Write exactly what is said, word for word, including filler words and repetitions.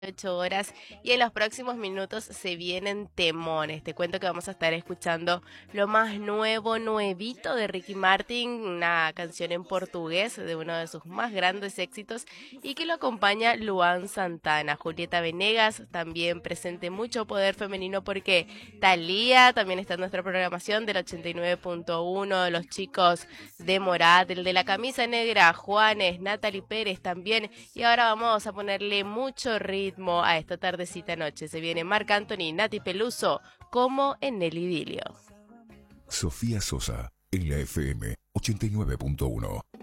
ocho horas y en los próximos minutos se vienen temones. Te cuento que vamos a estar escuchando lo más nuevo, nuevito de Ricky Martin, una canción en portugués de uno de sus más grandes éxitos y que lo acompaña Luan Santana. Julieta Venegas también presente mucho poder femenino porque Thalía también está en nuestra programación del ochenta y nueve punto uno, los chicos de Morat, el de la camisa negra, Juanes, Natalie Pérez también. Y ahora vamos a ponerle mucho ritmo a esta tardecita noche. Se viene Marc Anthony, Nati Peluso, como en el idilio. Sofía Sosa, en la F M ochenta y nueve punto uno.